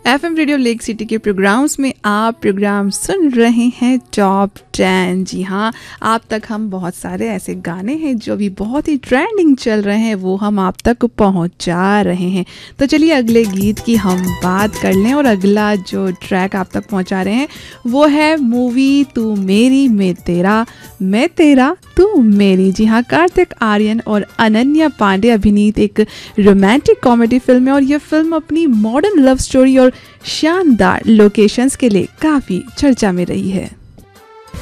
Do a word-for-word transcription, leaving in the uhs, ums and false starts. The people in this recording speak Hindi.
एफएम रेडियो लेक सिटी के प्रोग्राम्स में आप प्रोग्राम सुन रहे हैं टॉप टेन। जी हाँ, आप तक हम बहुत सारे ऐसे गाने हैं जो भी बहुत ही ट्रेंडिंग चल रहे हैं, वो हम आप तक पहुंचा रहे हैं। तो चलिए अगले गीत की हम बात कर लें और अगला जो ट्रैक आप तक पहुंचा रहे हैं वो है मूवी तू मेरी मैं तेरा, मैं तेरा तू मेरी। जी हाँ, कार्तिक आर्यन और अनन्या पांडे अभिनीत एक रोमांटिक कॉमेडी फिल्म है और यह फिल्म अपनी मॉडर्न लव स्टोरी और शानदार लोकेशंस के लिए काफ़ी चर्चा में रही है।